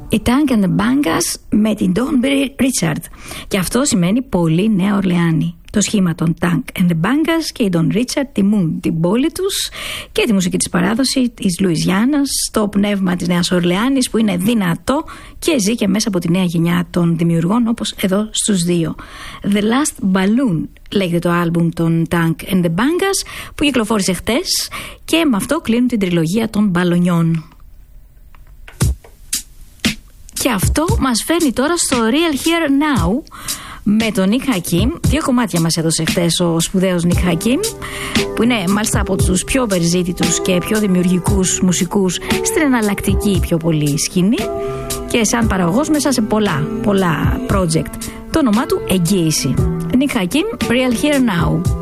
Η Tank and the Bangas με την Don Richard. Και αυτό σημαίνει πολύ Νέα Ορλεάνη. Το σχήμα των Tank and the Bangas και η Don Richard τιμούν την πόλη τους και τη μουσική της παράδοση της Λουιζιάννας, το πνεύμα της Νέας Ορλεάνης που είναι δυνατό και ζει και μέσα από τη νέα γενιά των δημιουργών, όπως εδώ στους δύο. The Last Balloon λέγεται το άλμπουμ των Tank and the Bangas που κυκλοφόρησε χτες και με αυτό κλείνουν την τριλογία των μπαλονιών. Και αυτό μας φέρνει τώρα στο Real Here Now με τον Nick Hakim. Δύο κομμάτια μας έδωσε χθες ο σπουδαίος Nick Hakim, που είναι μάλιστα από τους πιο περιζήτητους και πιο δημιουργικούς μουσικούς στην εναλλακτική πιο πολύ σκηνή και σαν παραγωγός μέσα σε πολλά project. Το όνομά του Εγγύηση. Nick Hakim, Real Here Now.